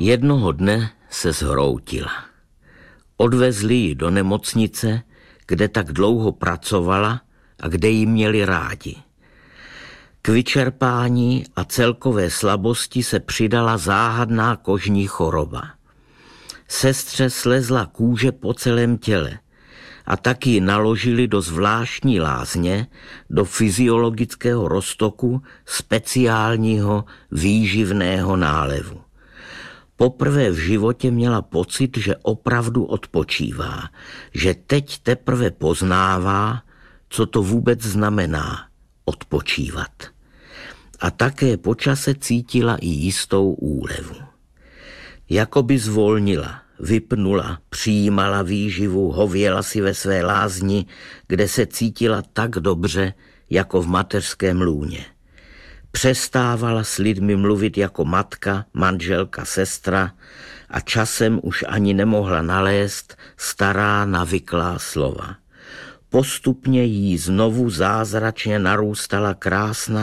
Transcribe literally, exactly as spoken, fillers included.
Jednoho dne se zhroutila. Odvezli ji do nemocnice, kde tak dlouho pracovala a kde ji měli rádi. K vyčerpání a celkové slabosti se přidala záhadná kožní choroba. Sestře slezla kůže po celém těle a tak ji naložili do zvláštní lázně, do fyziologického roztoku speciálního výživného nálevu. Poprvé v životě měla pocit, že opravdu odpočívá, že teď teprve poznává, co to vůbec znamená odpočívat. A také po čase cítila i jistou úlevu. Jakoby zvolnila, vypnula, přijímala výživu, hověla si ve své lázni, kde se cítila tak dobře, jako v mateřském lůně. Přestávala s lidmi mluvit jako matka, manželka, sestra a časem už ani nemohla nalézt stará navyklá slova. Postupně jí znovu zázračně narůstala krásná